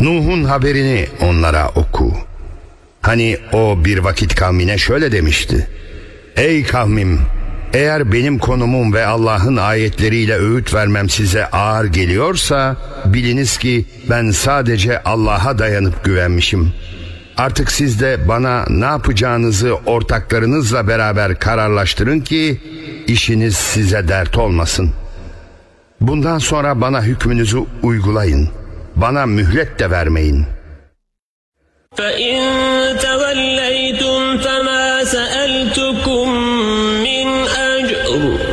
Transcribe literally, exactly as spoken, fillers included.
Nuh'un haberini onlara oku. Hani o bir vakit kavmine şöyle demişti: Ey kavmim, eğer benim konumum ve Allah'ın ayetleriyle öğüt vermem size ağır geliyorsa biliniz ki ben sadece Allah'a dayanıp güvenmişim. Artık siz de bana ne yapacağınızı ortaklarınızla beraber kararlaştırın ki işiniz size dert olmasın. Bundan sonra bana hükmünüzü uygulayın. Bana mühlet de vermeyin. فَإِنْ تَوَلَّيْتُمْ فَمَا سَأَلْتُكُمْ مِنْ أَجْرٍ